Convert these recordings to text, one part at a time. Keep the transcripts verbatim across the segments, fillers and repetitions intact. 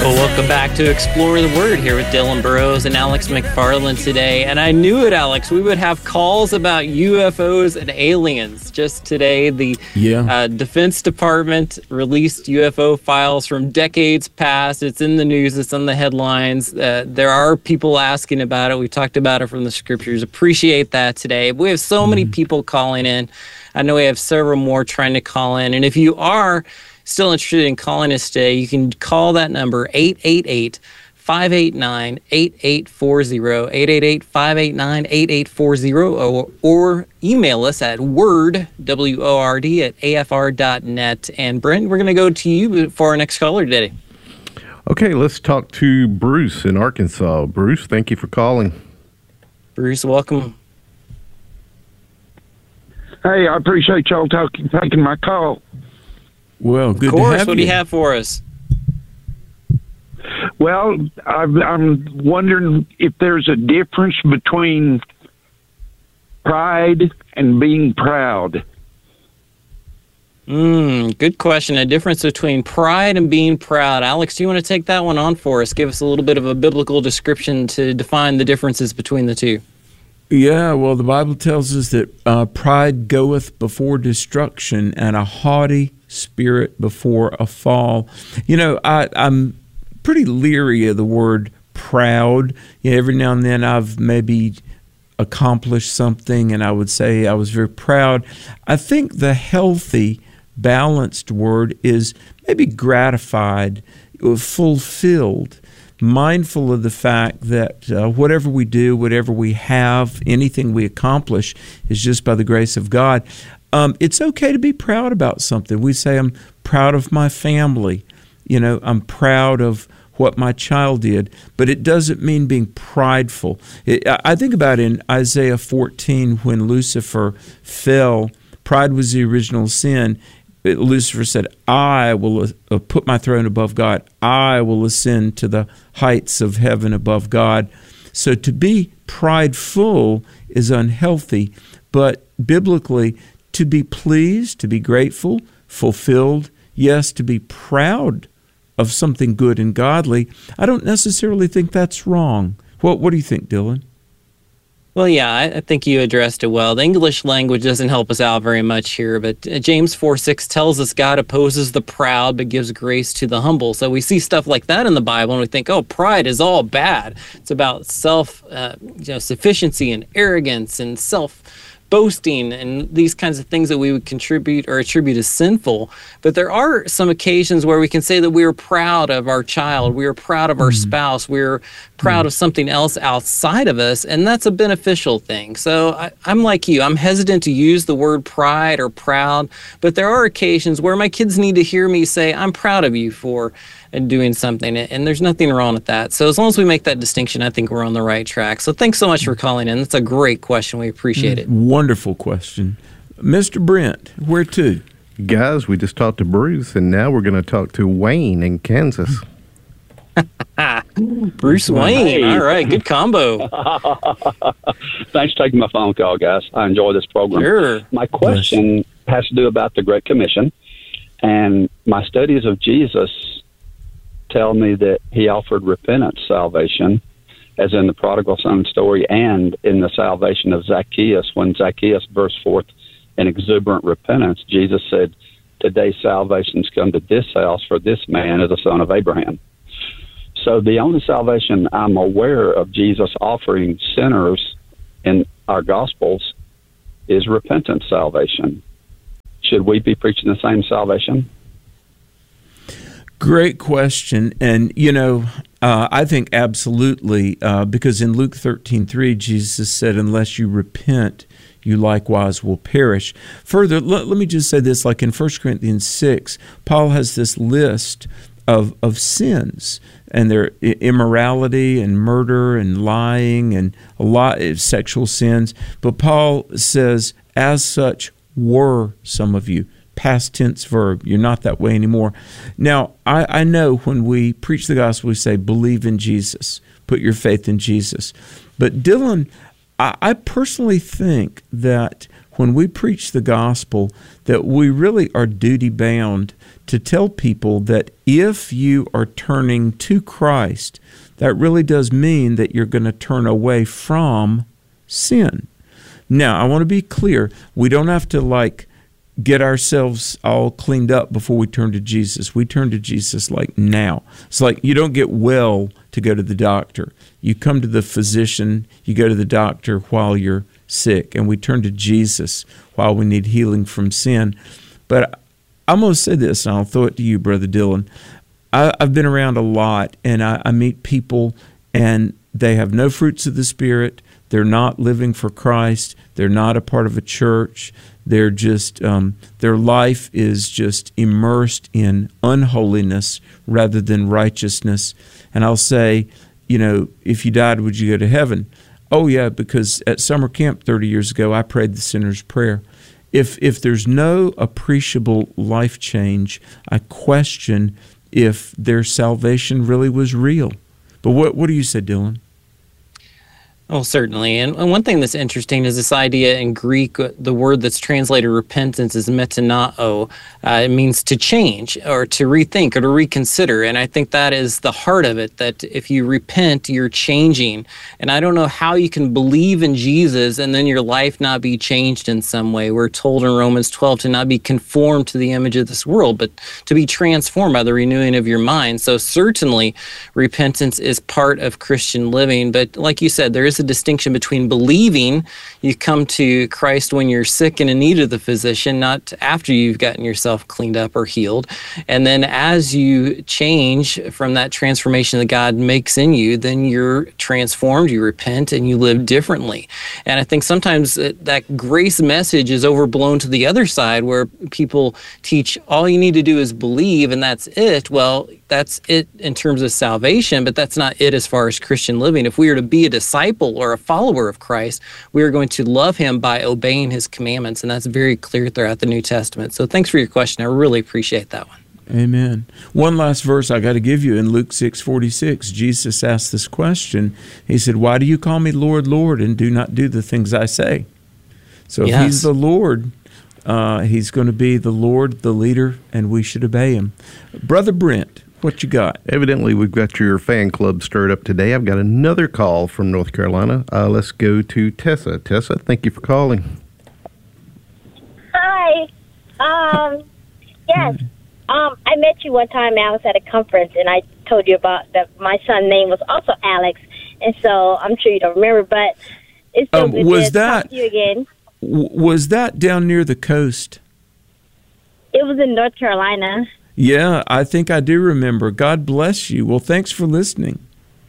Well, welcome back to Explore the Word here with Dylan Burrows and Alex McFarland today. And I knew it, Alex. We would have calls about U F Os and aliens. Just today, the yeah. uh, Defense Department released U F O files from decades past. It's in the news. It's on the headlines. Uh, there are people asking about it. We talked about it from the scriptures. Appreciate that today. We have so mm-hmm. many people calling in. I know we have several more trying to call in. And if you are still interested in calling us today, you can call that number, eight eight eight, five eight nine, eight eight four zero, eight eight eight, five eight nine, eight eight four zero, or, or email us at word, W O R D, at A F R dot net. And Brent, we're going to go to you for our next caller today. Okay, let's talk to Bruce in Arkansas. Bruce, thank you for calling. Bruce, welcome. Hey, I appreciate y'all talking, taking my call. Well, good of course. to have what you. do you have for us? Well, I've, I'm wondering if there's a difference between pride and being proud. Mm, good question. A difference between pride and being proud. Alex, do you want to take that one on for us? Give us a little bit of a biblical description to define the differences between the two. Yeah, well, the Bible tells us that uh, pride goeth before destruction, and a haughty spirit before a fall. You know, I, I'm pretty leery of the word proud. You know, every now and then I've maybe accomplished something, and I would say I was very proud. I think the healthy, balanced word is maybe gratified, fulfilled, mindful of the fact that uh, whatever we do, whatever we have, anything we accomplish is just by the grace of God. Um, it's okay to be proud about something. We say, I'm proud of my family. You know, I'm proud of what my child did, but it doesn't mean being prideful. It, I think about in Isaiah fourteen when Lucifer fell, pride was the original sin. Lucifer said, I will uh, put my throne above God. I will ascend to the heights of heaven above God. So to be prideful is unhealthy, but biblically, to be pleased, to be grateful, fulfilled, yes, to be proud of something good and godly, I don't necessarily think that's wrong. What, what do you think, Dylan? Well, yeah, I, I think you addressed it well. The English language doesn't help us out very much here, but James four six tells us God opposes the proud but gives grace to the humble. So we see stuff like that in the Bible, and we think, oh, pride is all bad. It's about self, uh, you know, sufficiency and arrogance and self boasting and these kinds of things that we would contribute or attribute as sinful. But there are some occasions where we can say that we are proud of our child, we are proud of our mm-hmm. spouse, we're proud mm-hmm. of something else outside of us, and that's a beneficial thing. So I, I'm like you, I'm hesitant to use the word pride or proud, but there are occasions where my kids need to hear me say, I'm proud of you for and doing something, and there's nothing wrong with that. So as long as we make that distinction, I think we're on the right track. So thanks so much for calling in. That's a great question. We appreciate it. Wonderful question. Mister Brent, where to? Guys, we just talked to Bruce, and now we're going to talk to Wayne in Kansas. Bruce Wayne. Hey. All right, good combo. Thanks for taking my phone call, guys. I enjoy this program. Sure. My question yes. has to do about the Great Commission, and my studies of Jesus tell me that he offered repentance salvation, as in the prodigal son story and in the salvation of Zacchaeus. When Zacchaeus burst forth in exuberant repentance, Jesus said, today salvation's come to this house, for this man is a son of Abraham. So the only salvation I'm aware of Jesus offering sinners in our Gospels is repentance salvation. Should we be preaching the same salvation? Great question. And, you know, uh, I think absolutely, uh, because in Luke thirteen three, Jesus said, unless you repent, you likewise will perish. Further, let, let me just say this, like in First Corinthians six, Paul has this list of, of sins, and their immorality and murder and lying and a lot of sexual sins. But Paul says, as such were some of you. Past tense verb. You're not that way anymore. Now, I, I know when we preach the gospel, we say, believe in Jesus. Put your faith in Jesus. But Dylan, I, I personally think that when we preach the gospel, that we really are duty-bound to tell people that if you are turning to Christ, that really does mean that you're going to turn away from sin. Now, I want to be clear. We don't have to like get ourselves all cleaned up before we turn to Jesus. We turn to Jesus like now. It's like you don't get well to go to the doctor. You come to the physician, you go to the doctor while you're sick, and we turn to Jesus while we need healing from sin. But I'm going to say this, and I'll throw it to you, Brother Dylan. I, I've been around a lot, and I, I meet people, and they have no fruits of the Spirit. They're not living for Christ. They're not a part of a church. They're just, um, their life is just immersed in unholiness rather than righteousness. And I'll say, you know, if you died, would you go to heaven? Oh, yeah, because at summer camp thirty years ago, I prayed the sinner's prayer. If if there's no appreciable life change, I question if their salvation really was real. But what what do you say, Dylan? Oh, certainly. And, and one thing that's interesting is this idea in Greek, the word that's translated repentance is metanao. Uh, it means to change or to rethink or to reconsider. And I think that is the heart of it, that if you repent, you're changing. And I don't know how you can believe in Jesus and then your life not be changed in some way. We're told in Romans twelve to not be conformed to the image of this world, but to be transformed by the renewing of your mind. So certainly repentance is part of Christian living. But like you said, there is a distinction between believing you come to Christ when you're sick and in need of the physician, not after you've gotten yourself cleaned up or healed. And then as you change from that transformation that God makes in you, then you're transformed, you repent, and you live differently. And I think sometimes that grace message is overblown to the other side, where people teach all you need to do is believe and that's it. Well, that's it in terms of salvation, but that's not it as far as Christian living. If we are to be a disciple or a follower of Christ, we are going to love him by obeying his commandments, and that's very clear throughout the New Testament. So thanks for your question. I really appreciate that one. Amen. One last verse I got to give you in Luke six forty-six. Jesus asked this question. He said, "Why do you call me Lord, Lord, and do not do the things I say?" So if yes. he's the Lord, uh, he's going to be the Lord, the leader, and we should obey him. Brother Brent, what you got? Evidently, we've got your fan club stirred up today. I've got another call from North Carolina. Uh, let's go to Tessa. Tessa, thank you for calling. Hi. Um, yes. Um, I met you one time, Alex, at a conference, and I told you about that my son's name was also Alex, and so I'm sure you don't remember, but it's so um, good was to that, talk to you again. W- was that down near the coast? It was in North Carolina. Yeah, I think I do remember. God bless you. Well, thanks for listening.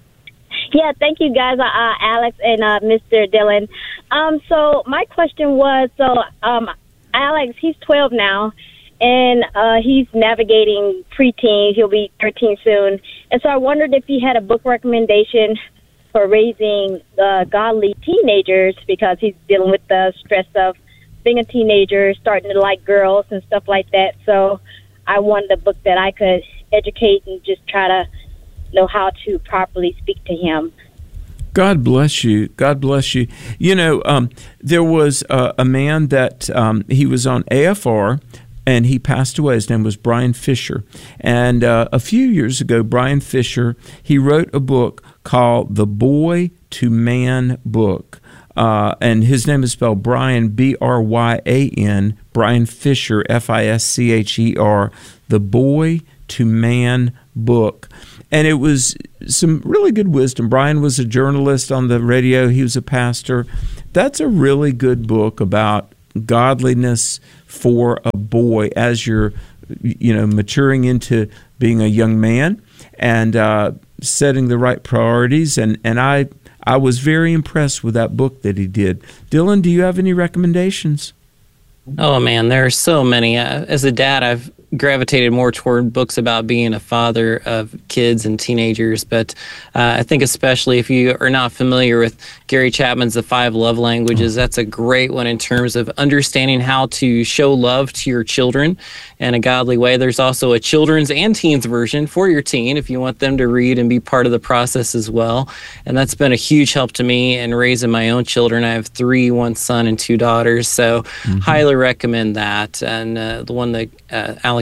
Yeah, thank you guys, uh, Alex and uh, Mister Dylan. Um, so my question was, so um, Alex, he's twelve now, and uh, he's navigating preteen. He'll be thirteen soon. And so I wondered if he had a book recommendation for raising uh, godly teenagers, because he's dealing with the stress of being a teenager, starting to like girls and stuff like that. So I wanted a book that I could educate and just try to know how to properly speak to him. God bless you. God bless you. You know, um, there was uh, a man that um, he was on A F R, and he passed away. His name was Brian Fisher. And uh, a few years ago, Brian Fisher, he wrote a book called The Boy to Man Book. Uh, and his name is spelled Brian, B R Y A N, Brian Fisher, F I S C H E R, The Boy to Man Book. And it was some really good wisdom. Brian was a journalist on the radio. He was a pastor. That's a really good book about godliness for a boy as you're, you know, maturing into being a young man and uh, setting the right priorities. And, and I... I was very impressed with that book that he did. Dylan, do you have any recommendations? Oh, man, there are so many. Uh, as a dad, I've gravitated more toward books about being a father of kids and teenagers. But uh, I think especially if you are not familiar with Gary Chapman's The Five Love Languages, that's a great one in terms of understanding how to show love to your children in a godly way. There's also a children's and teens version for your teen if you want them to read and be part of the process as well. And that's been a huge help to me in raising my own children. I have three, one son and two daughters. So mm-hmm. highly recommend that. And uh, the one that uh, Alex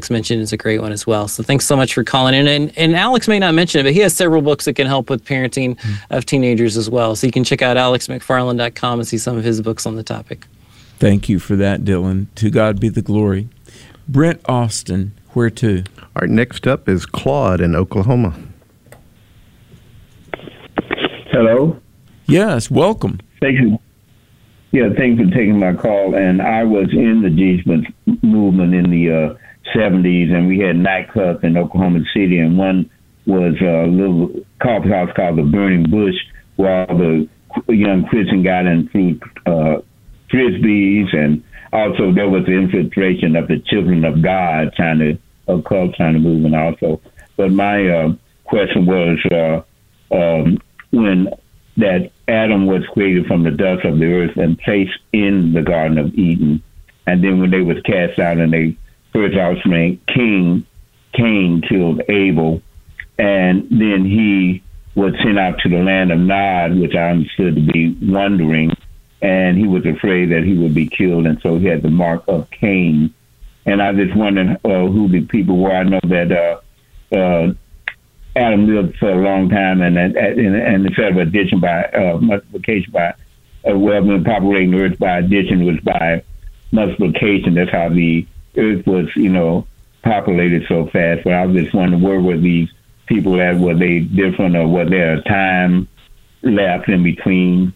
Alex mentioned is a great one as well. So thanks so much for calling in. And, and Alex may not mention it, but he has several books that can help with parenting of teenagers as well. So you can check out alex mcfarland dot com and see some of his books on the topic. Thank you for that, Dylan. To God be the glory. Brent Austin, where to? All right, next up is Claude in Oklahoma. Hello. Yes, welcome. Thank you. Yeah, thanks for taking my call. And I was in the Jesus movement in the uh, seventies, and we had nightclubs in Oklahoma City, and one was a little coffee house called the Burning Bush, where all the young Christian got and threw uh, frisbees, and also there was the infiltration of the Children of God trying to occult kind of movement also. But my uh, question was uh, um, when that Adam was created from the dust of the earth and placed in the Garden of Eden, and then when they was cast out and they first offspring, King Cain killed Abel, and then he was sent out to the land of Nod, which I understood to be wandering, and he was afraid that he would be killed, and so he had the mark of Cain. And I just wondered uh, who the people were. I know that uh, uh, Adam lived for a long time, and and, and instead of addition by uh, multiplication by, uh, well, when populating the earth by addition was by multiplication. That's how the earth was, you know, populated so fast. But I was just wondering, where were these people at? Were they different, or was there a time lapse in between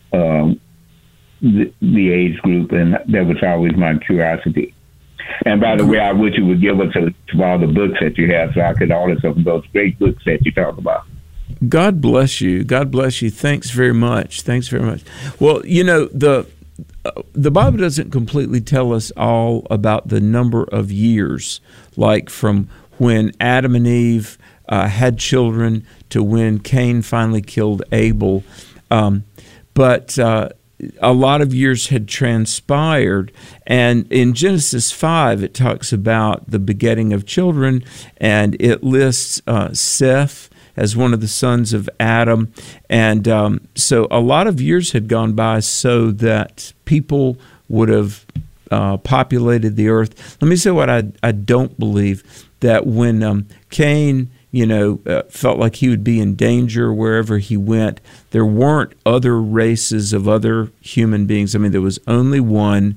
um, the, the age group? And that was always my curiosity. And by the way, I wish you would give us a list of all the books that you have so I could order some of those great books that you talk about. God bless you. God bless you. Thanks very much. Thanks very much. Well, you know, the uh, the Bible doesn't completely tell us all about the number of years, like from when Adam and Eve uh, had children to when Cain finally killed Abel. Um, but uh, a lot of years had transpired, and in Genesis five it talks about the begetting of children, and it lists uh, Seth as one of the sons of Adam, and um, so a lot of years had gone by so that people would have uh, populated the earth. Let me say what I, I don't believe, that when um, Cain you know, uh, felt like he would be in danger wherever he went, there weren't other races of other human beings. I mean, there was only one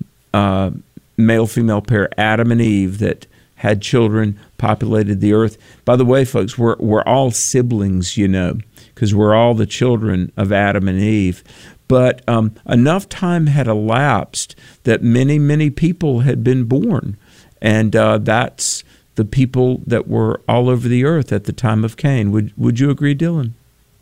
uh, male-female pair, Adam and Eve, that had children, populated the earth. By the way, folks, we're we're all siblings, you know, because we're all the children of Adam and Eve. But um, enough time had elapsed that many, many people had been born, and uh, that's the people that were all over the earth at the time of Cain. Would would you agree, Dylan?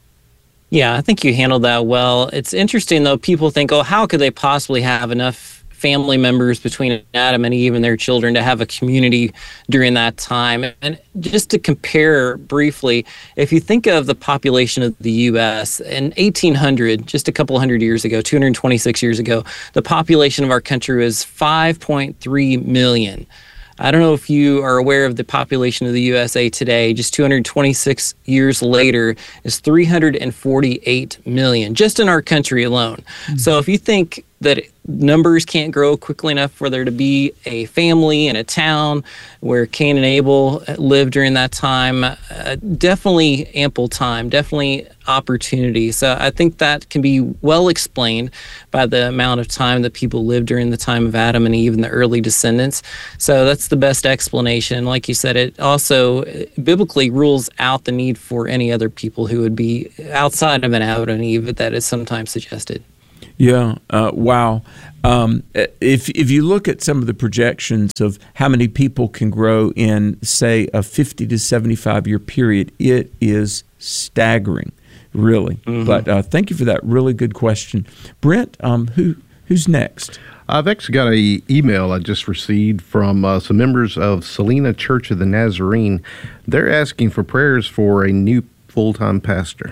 Yeah, I think you handled that well. It's interesting, though. People think, oh, how could they possibly have enough family members between Adam and Eve and their children to have a community during that time? And just to compare briefly, if you think of the population of the U S in eighteen hundred, just a couple hundred years ago, two hundred twenty-six years ago, the population of our country was five point three million. I don't know if you are aware of the population of the U S A today, just two hundred twenty-six years later, is three hundred forty-eight million, just in our country alone. Mm-hmm. So if you think that numbers can't grow quickly enough for there to be a family in a town where Cain and Abel lived during that time, uh, definitely ample time, definitely opportunity. So I think that can be well explained by the amount of time that people lived during the time of Adam and Eve and the early descendants. So that's the best explanation. Like you said, it also biblically rules out the need for any other people who would be outside of an Adam and Eve that is sometimes suggested. Yeah, uh, wow. Um, if if you look at some of the projections of how many people can grow in, say, a fifty to seventy-five year period, it is staggering, really. Mm-hmm. But uh, thank you for that really good question. Brent, um, who who's next? I've actually got an email I just received from uh, some members of Salina Church of the Nazarene. They're asking for prayers for a new full-time pastor.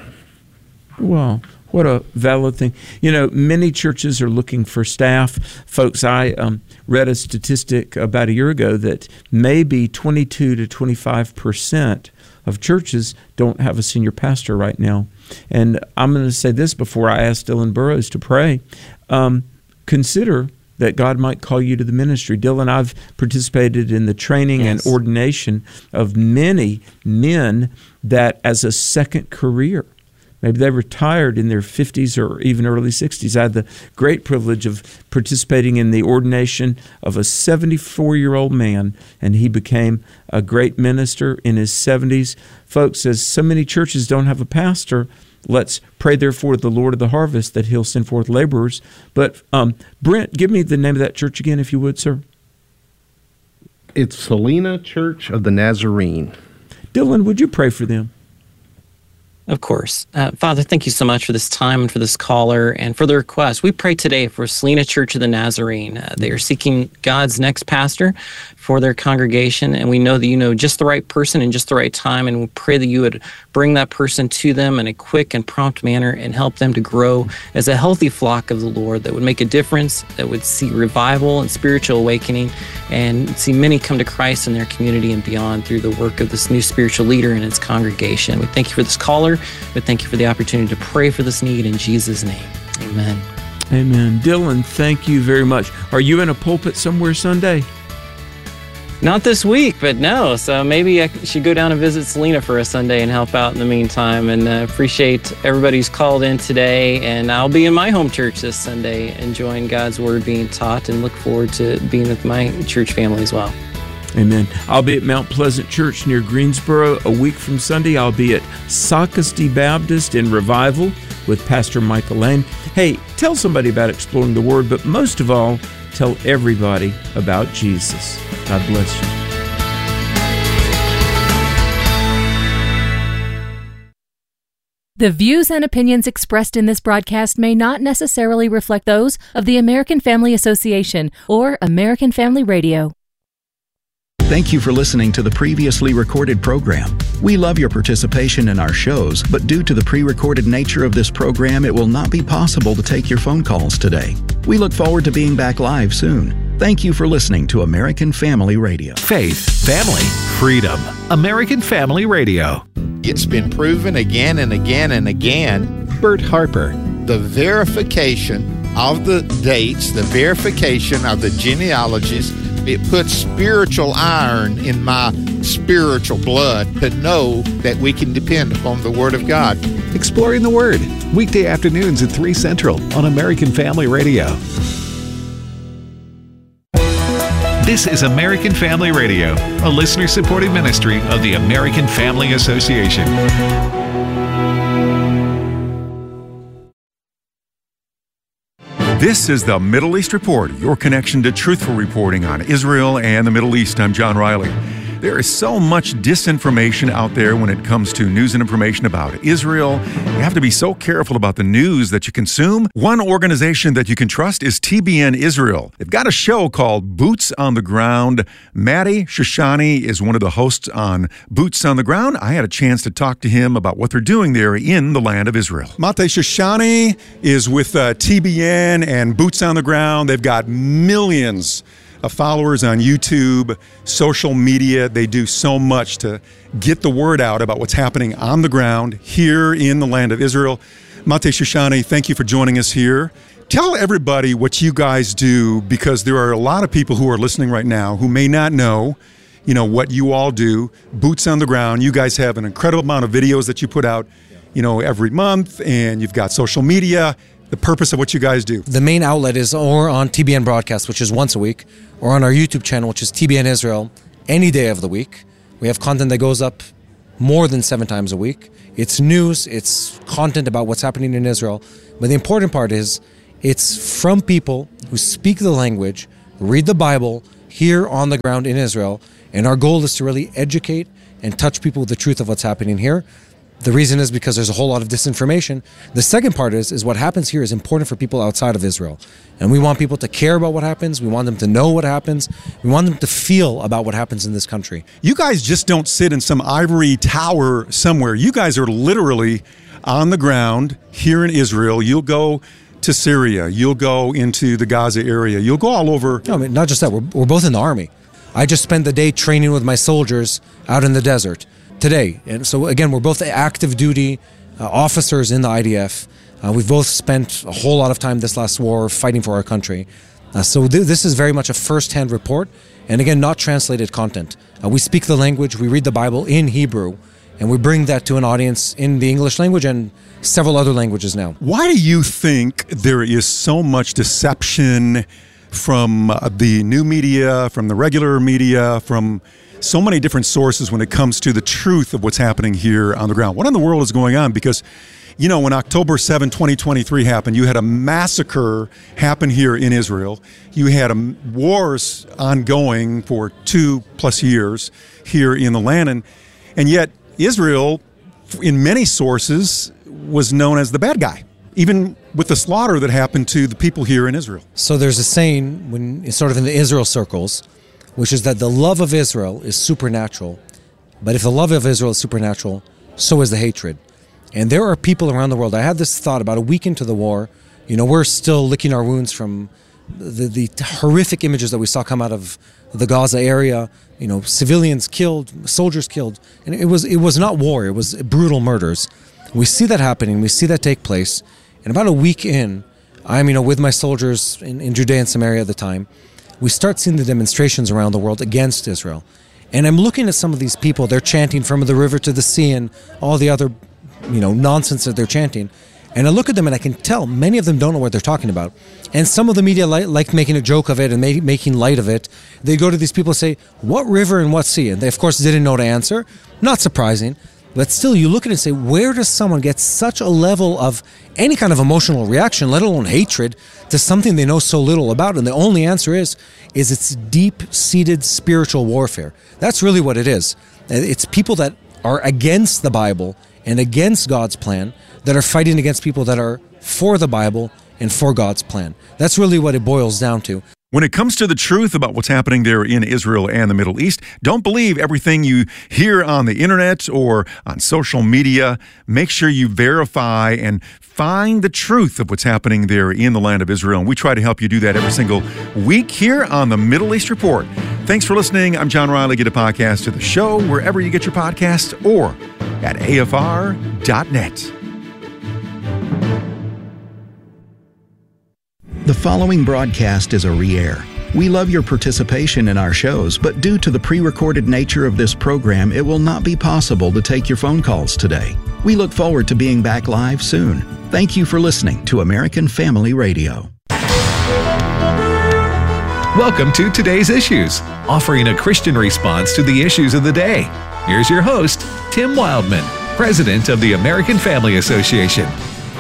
Well, what a valid thing. You know, many churches are looking for staff. Folks, I um, read a statistic about a year ago that maybe twenty-two to twenty-five percent of churches don't have a senior pastor right now. And I'm going to say this before I ask Dylan Burrows to pray. Um, consider that God might call you to the ministry. Dylan, I've participated in the training yes. and ordination of many men that as a second career, maybe they retired in their fifties or even early sixties. I had the great privilege of participating in the ordination of a seventy-four-year-old man, and he became a great minister in his seventies. Folks, as so many churches don't have a pastor, let's pray therefore to the Lord of the harvest that he'll send forth laborers. But um, Brent, give me the name of that church again, if you would, sir. It's Salina Church of the Nazarene. Dylan, would you pray for them? Of course. Uh, Father, thank you so much for this time and for this caller and for the request. We pray today for Salina Church of the Nazarene. Uh, they are seeking God's next pastor for their congregation, and we know that you know just the right person in just the right time, and we pray that you would bring that person to them in a quick and prompt manner and help them to grow as a healthy flock of the Lord that would make a difference, that would see revival and spiritual awakening, and see many come to Christ in their community and beyond through the work of this new spiritual leader and its congregation. We thank you for this caller, but thank you for the opportunity to pray for this need in Jesus' name. Amen. Amen. Dylan, thank you very much. Are you in a pulpit somewhere Sunday? Not this week, but no. So maybe I should go down and visit Salina for a Sunday and help out in the meantime. And uh, appreciate everybody who's called in today. And I'll be in my home church this Sunday, enjoying God's word being taught, and look forward to being with my church family as well. Amen. I'll be at Mount Pleasant Church near Greensboro a week from Sunday. I'll be at Socastee Baptist in Revival with Pastor Michael Lane. Hey, tell somebody about Exploring the Word, but most of all, tell everybody about Jesus. God bless you. The views and opinions expressed in this broadcast may not necessarily reflect those of the American Family Association or American Family Radio. Thank you for listening to the previously recorded program. We love your participation in our shows, but due to the pre-recorded nature of this program, it will not be possible to take your phone calls today. We look forward to being back live soon. Thank you for listening to American Family Radio. Faith, family, freedom. American Family Radio. It's been proven again and again and again. Bert Harper. The verification of the dates, the verification of the genealogies, it puts spiritual iron in my spiritual blood to know that we can depend upon the Word of God. Exploring the Word, weekday afternoons at three Central on American Family Radio. This is American Family Radio, a listener-supported ministry of the American Family Association. This is the Middle East Report, your connection to truthful reporting on Israel and the Middle East. I'm John Riley. There is so much disinformation out there when it comes to news and information about Israel. You have to be so careful about the news that you consume. One organization that you can trust is T B N Israel. They've got a show called Boots on the Ground. Matti Shoshani is one of the hosts on Boots on the Ground. I had a chance to talk to him about what they're doing there in the land of Israel. Matti Shoshani is with uh, T B N and Boots on the Ground. They've got millions of followers on YouTube, social media. They do so much to get the word out about what's happening on the ground here in the land of Israel. Matti Shoshani, thank you for joining us here. Tell everybody what you guys do, because there are a lot of people who are listening right now who may not know, you know, what you all do. Boots on the Ground. You guys have an incredible amount of videos that you put out, you know, every month, and you've got social media. The purpose of what you guys do. The main outlet is or on T B N Broadcast, which is once a week, or on our YouTube channel, which is T B N Israel, any day of the week. We have content that goes up more than seven times a week. It's news, it's content about what's happening in Israel. But the important part is it's from people who speak the language, read the Bible here on the ground in Israel. And our goal is to really educate and touch people with the truth of what's happening here. The reason is because there's a whole lot of disinformation. The second part is, is what happens here is important for people outside of Israel. And we want people to care about what happens. We want them to know what happens. We want them to feel about what happens in this country. You guys just don't sit in some ivory tower somewhere. You guys are literally on the ground here in Israel. You'll go to Syria. You'll go into the Gaza area. You'll go all over. No, I mean, not just that. We're, we're both in the army. I just spent the day training with my soldiers out in the desert today. And so again, we're both active duty uh, officers in the I D F. Uh, we've both spent a whole lot of time this last war fighting for our country. Uh, so th- this is very much a first-hand report, and again, not translated content. Uh, we speak the language, we read the Bible in Hebrew, and we bring that to an audience in the English language and several other languages now. Why do you think there is so much deception from uh, the new media, from the regular media, from so many different sources when it comes to the truth of what's happening here on the ground? What in the world is going on? Because, you know, when October seventh, twenty twenty-three happened, you had a massacre happen here in Israel. You had a, wars ongoing for two plus years here in the land. And, and yet Israel, in many sources, was known as the bad guy, even with the slaughter that happened to the people here in Israel. So there's a saying, when it's sort of in the Israel circles, which is that the love of Israel is supernatural. But if the love of Israel is supernatural, so is the hatred. And there are people around the world. I had this thought about a week into the war. You know, we're still licking our wounds from the, the horrific images that we saw come out of the Gaza area. You know, civilians killed, soldiers killed. And it was it was not war, it was brutal murders. We see that happening, we see that take place. And about a week in, I'm, you know, with my soldiers in, in Judea and Samaria at the time, we start seeing the demonstrations around the world against Israel. And I'm looking at some of these people, they're chanting from the river to the sea and all the other, you know, nonsense that they're chanting. And I look at them and I can tell many of them don't know what they're talking about. And some of the media li- like making a joke of it and ma- making light of it. They go to these people and say, what river and what sea? And they, of course, didn't know to answer. Not surprising. But still, you look at it and say, where does someone get such a level of any kind of emotional reaction, let alone hatred, to something they know so little about? And the only answer is, is it's deep-seated spiritual warfare. That's really what it is. It's people that are against the Bible and against God's plan that are fighting against people that are for the Bible and for God's plan. That's really what it boils down to. When it comes to the truth about what's happening there in Israel and the Middle East, don't believe everything you hear on the internet or on social media. Make sure you verify and find the truth of what's happening there in the land of Israel. And we try to help you do that every single week here on the Middle East Report. Thanks for listening. I'm John Riley. Get a podcast of the show wherever you get your podcasts or at A F R dot net. The following broadcast is a re-air. We love your participation in our shows, but due to the pre-recorded nature of this program, it will not be possible to take your phone calls today. We look forward to being back live soon. Thank you for listening to American Family Radio. Welcome to Today's Issues, offering a Christian response to the issues of the day. Here's your host, Tim Wildman, President of the American Family Association.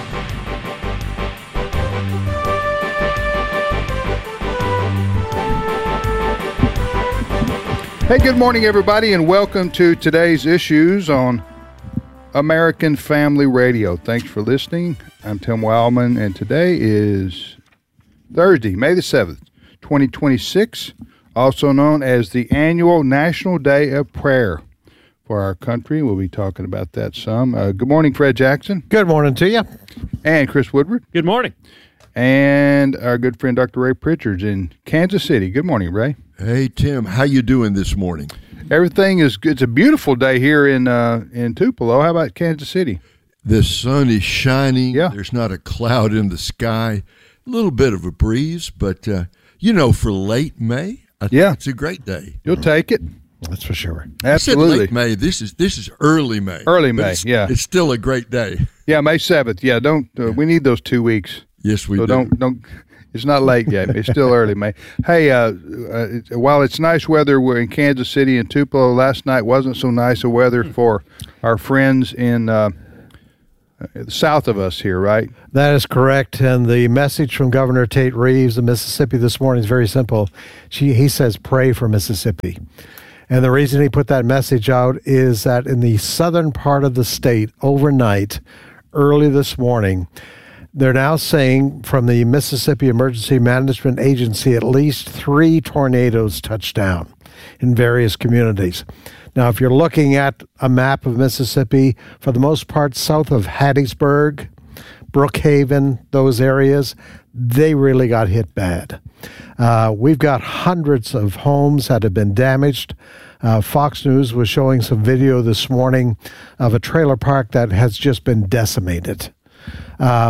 Hey, good morning, everybody, and welcome to today's issues on American Family Radio. Thanks for listening. I'm Tim Wildman, and today is Thursday, May the seventh, twenty twenty-six, also known as the annual National Day of Prayer for our country. We'll be talking about that some. Uh, good morning, Fred Jackson. Good morning to you. And Chris Woodward. Good morning. And our good friend Doctor Ray Pritchard's in Kansas City. Good morning, Ray. Hey, Tim. How you doing this morning? Everything is good. It's a beautiful day here in uh, in Tupelo. How about Kansas City? The sun is shining. Yeah. There's not a cloud in the sky. A little bit of a breeze, but, uh, you know, for late May, I think yeah. it's a great day. You'll take it. That's for sure. Absolutely. I said late May. This is this is early May. Early May, it's, yeah. It's still a great day. Yeah, May seventh. Yeah, don't uh, we need those two weeks. Yes, we so do. don't don't. It's not late yet. It's still early May. Hey, uh, uh, while it's nice weather, we're in Kansas City and Tupelo. Last night wasn't so nice of weather for our friends in uh, south of us here, right? That is correct. And the message from Governor Tate Reeves of Mississippi this morning is very simple. She he says, pray for Mississippi. And the reason he put that message out is that in the southern part of the state, overnight, early this morning, they're now saying from the Mississippi Emergency Management Agency at least three tornadoes touched down in various communities. Now, if you're looking at a map of Mississippi, for the most part south of Hattiesburg, Brookhaven, those areas, they really got hit bad. Uh, we've got hundreds of homes that have been damaged. Uh, Fox News was showing some video this morning of a trailer park that has just been decimated. Uh,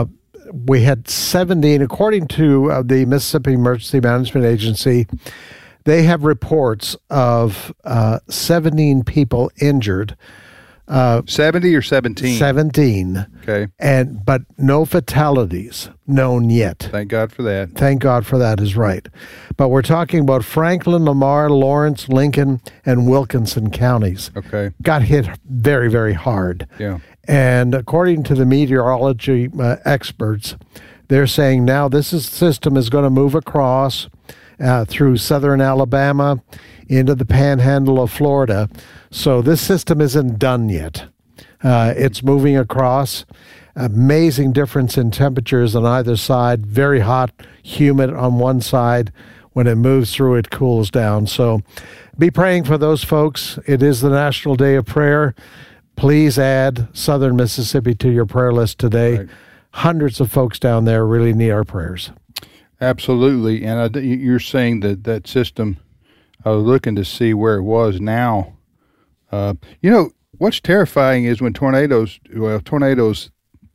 we had seventeen, according to uh, the Mississippi Emergency Management Agency, they have reports of uh, seventeen people injured. Uh, seventy or seventeen? seventeen. Okay. And but no fatalities known yet. Thank God for that. Thank God for that is right. But we're talking about Franklin, Lamar, Lawrence, Lincoln, and Wilkinson counties. Okay. Got hit very, very hard. Yeah. And according to the meteorology uh, experts, they're saying now this is, system is going to move across uh, through southern Alabama into the panhandle of Florida. So this system isn't done yet. Uh, it's moving across. Amazing difference in temperatures on either side. Very hot, humid on one side. When it moves through, it cools down. So be praying for those folks. It is the National Day of Prayer. Please add Southern Mississippi to your prayer list today. Right. Hundreds of folks down there really need our prayers. Absolutely. And I, you're saying that that system, I was looking to see where it was now. Uh, you know, what's terrifying is when tornadoes, well, tornadoes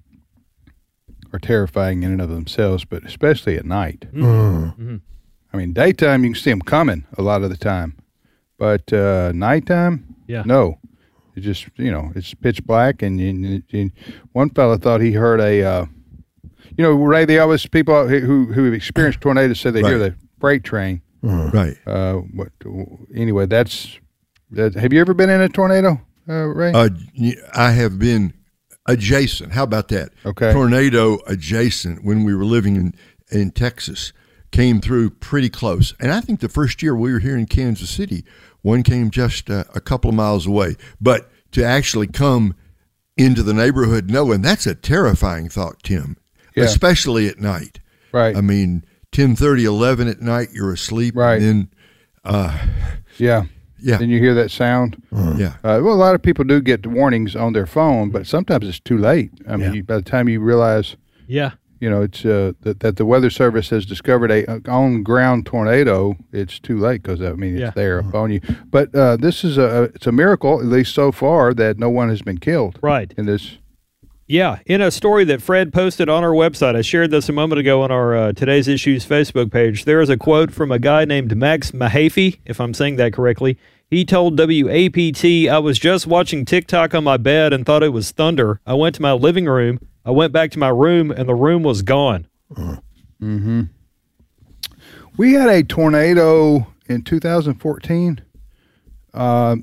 are terrifying in and of themselves, but especially at night. Mm. Mm-hmm. I mean, daytime, you can see them coming a lot of the time. But uh, nighttime, yeah. no. It's just, you know, it's pitch black. And, and, and one fella thought he heard a, uh, you know, Ray, they always, people who who have experienced tornadoes say they right. hear the freight train. Mm. Right. Uh, what? Anyway, that's, that. Have you ever been in a tornado, uh, Ray? Uh, I have been adjacent. How about that? Okay. Tornado adjacent when we were living in, in Texas. Came through pretty close. And I think the first year we were here in Kansas City, one came just uh, a couple of miles away. But to actually come into the neighborhood knowing, that's a terrifying thought, Tim, yeah. especially at night. Right. I mean, ten thirty, eleven at night, you're asleep. Right. And then, uh, yeah. Yeah. Then you hear that sound. Mm. Yeah. Uh, well, a lot of people do get the warnings on their phone, but sometimes it's too late. I mean, Yeah. you, by the time you realize, Yeah. you know, it's uh, that, that the Weather Service has discovered a, a on-ground tornado, it's too late because, I mean, it's Yeah. there upon you. But uh, this is a, it's a miracle, at least so far, that no one has been killed. Right. In this. Yeah, in a story that Fred posted on our website, I shared this a moment ago on our uh, Today's Issues Facebook page. There is a quote from a guy named Max Mahaffey, if I'm saying that correctly. He told W A P T, "I was just watching TikTok on my bed and thought it was thunder. I went to my living room. I went back to my room, and the room was gone." Mm-hmm. We had a tornado in two thousand fourteen uh,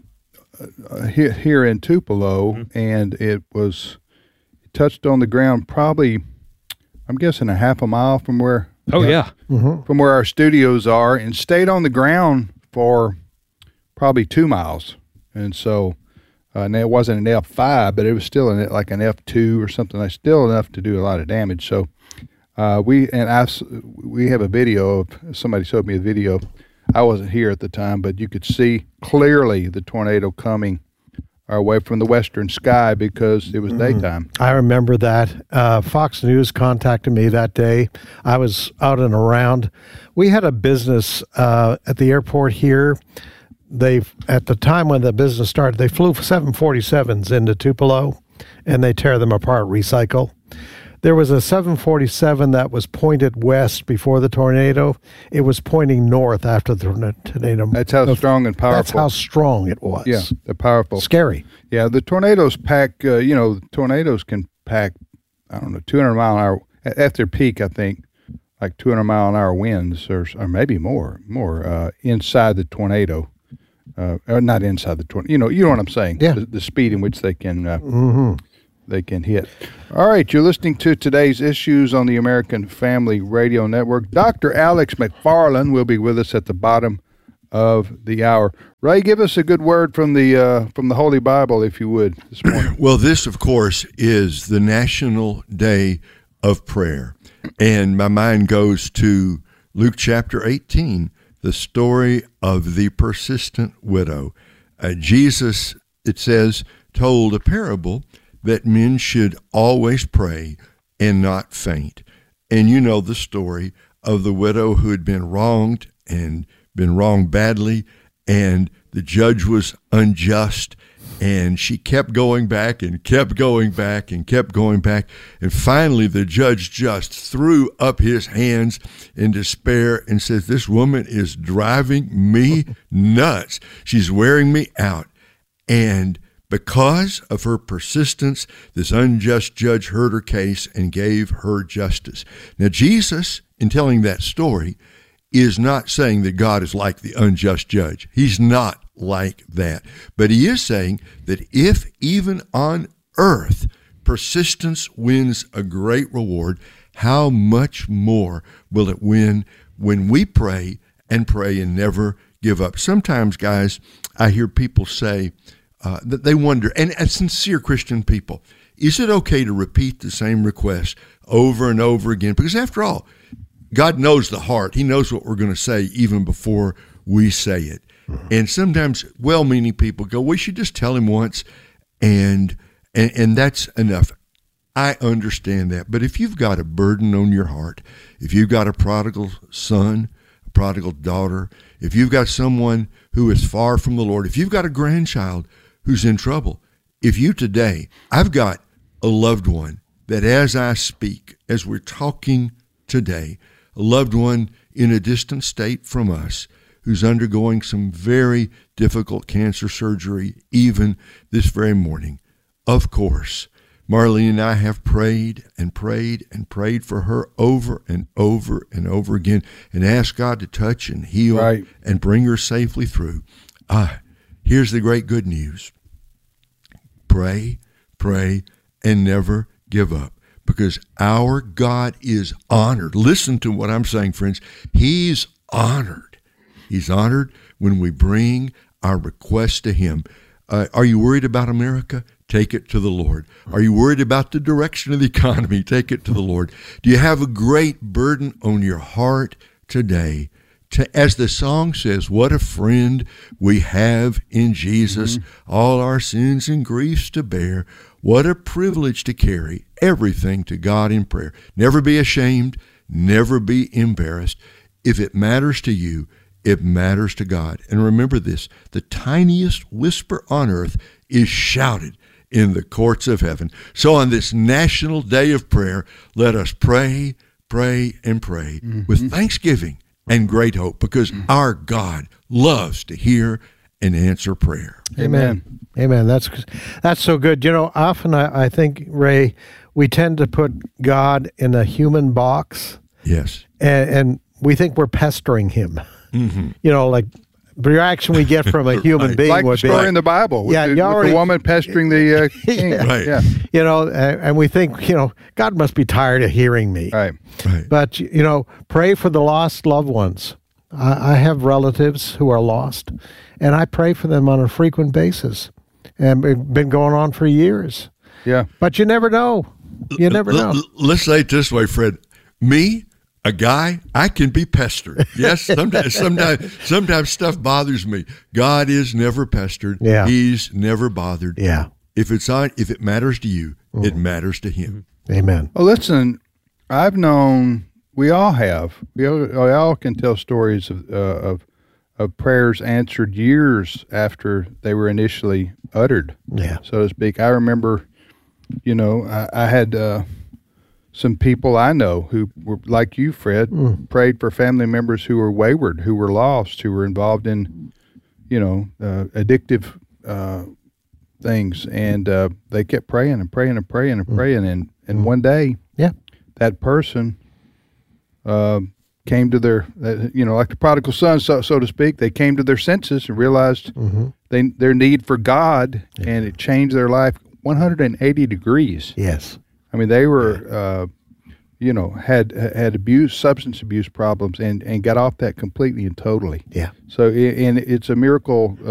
uh, here, here in Tupelo, mm-hmm. and it was it touched on the ground probably, I'm guessing, a half a mile from where oh yeah Mm-hmm. from where our studios are, and stayed on the ground for probably two miles. And so, uh, and it wasn't an F five, but it was still an, like an F two or something. Like still enough to do a lot of damage. So, uh, we and I we have a video of somebody showed me a video. I wasn't here at the time, but you could see clearly the tornado coming our way from the western sky because it was Mm-hmm. daytime. I remember that. Uh, Fox News contacted me that day. I was out and around. We had a business uh, at the airport here. They, at the time when the business started, they flew seven forty-sevens into Tupelo, and they tear them apart, recycle. There was a seven forty-seven that was pointed west before the tornado. It was pointing north after the tornado. That's how strong and powerful. That's how strong it was. Yeah, they're powerful. Scary. Yeah, the tornadoes pack, uh, you know, tornadoes can pack, I don't know, two hundred mile an hour, at, at their peak, I think, like two hundred mile an hour winds, or, or maybe more, more uh, inside the tornado. Uh, or not inside the tornado. You know, you know what I'm saying. Yeah. The, the speed in which they can uh, Mm-hmm. they can hit. All right, you're listening to Today's Issues on the American Family Radio Network. Doctor Alex McFarland will be with us at the bottom of the hour. Ray, give us a good word from the uh, from the Holy Bible, if you would, this morning. Well, this, of course, is the National Day of Prayer. And my mind goes to Luke chapter eighteen, the story of the persistent widow. Uh, Jesus, it says, told a parable that men should always pray and not faint. And you know the story of the widow who had been wronged and been wronged badly, and the judge was unjust, And she kept going back and kept going back and kept going back. And finally, the judge just threw up his hands in despair and says, this woman is driving me nuts. She's wearing me out. And because of her persistence, this unjust judge heard her case and gave her justice. Now, Jesus, in telling that story, is not saying that God is like the unjust judge. He's not like that. But he is saying that if even on earth persistence wins a great reward, how much more will it win when we pray and pray and never give up? Sometimes, guys, I hear people say uh, that they wonder, and as sincere Christian people, is it okay to repeat the same request over and over again? Because after all, God knows the heart. He knows what we're going to say even before we say it. Mm-hmm. And sometimes well-meaning people go, we should just tell him once, and, and and that's enough. I understand that. But if you've got a burden on your heart, if you've got a prodigal son, a prodigal daughter, if you've got someone who is far from the Lord, if you've got a grandchild who's in trouble, if you today, I've got a loved one that as I speak, as we're talking today, a loved one in a distant state from us who's undergoing some very difficult cancer surgery even this very morning. Of course, Marlene and I have prayed and prayed and prayed for her over and over and over again and asked God to touch and heal right. and bring her safely through. Ah, here's the great good news. Pray, pray, and never give up. Because our God is honored. Listen to what I'm saying, friends. He's honored. He's honored when we bring our requests to him. Uh, are you worried about America? Take it to the Lord. Are you worried about the direction of the economy? Take it to the Lord. Do you have a great burden on your heart today? To, as the song says, what a friend we have in Jesus, mm-hmm. all our sins and griefs to bear. What a privilege to carry everything to God in prayer. Never be ashamed, never be embarrassed. If it matters to you, it matters to God. And remember this, the tiniest whisper on earth is shouted in the courts of heaven. So on this National Day of Prayer, let us pray, pray, and pray mm-hmm. with thanksgiving and great hope, because mm-hmm. our God loves to hear and answer prayer. Amen. Amen. That's that's so good. You know, often I, I think, Ray, we tend to put God in a human box. Yes. And, and we think we're pestering him. Mm-hmm. You know, like the reaction we get from a human right. being like would the story be, in the Bible with, yeah, the, you with already, the woman pestering the uh, king. yeah. Right. Yeah. You know, and, and we think, you know, God must be tired of hearing me. Right. Right. But, you know, pray for the lost loved ones. I, I have relatives who are lost, and I pray for them on a frequent basis. And it's been going on for years. Yeah. But you never know. You never know. Let's say it this way, Fred. Me, a guy, I can be pestered. Yes, sometimes, sometimes, sometimes stuff bothers me. God is never pestered. Yeah. He's never bothered. Yeah. If it's on, if it matters to you, mm. it matters to him. Amen. Well, listen, I've known, we all have, we all, we all can tell stories of, uh, of of prayers answered years after they were initially uttered, yeah. so to speak. I remember, you know, I, I had uh, some people I know who were like you, Fred, mm. prayed for family members who were wayward, who were lost, who were involved in, you know, uh, addictive uh, things, and uh, they kept praying and praying and praying and mm. praying, and and mm. one day, yeah, that person uh, came to their, uh, you know, like the prodigal son, so so to speak. They came to their senses and realized mm-hmm. they their need for God, yeah. and it changed their life one hundred eighty degrees. Yes, I mean they were, uh, you know, had had abuse, substance abuse problems, and and got off that completely and totally. Yeah. So and it's a miracle. Uh,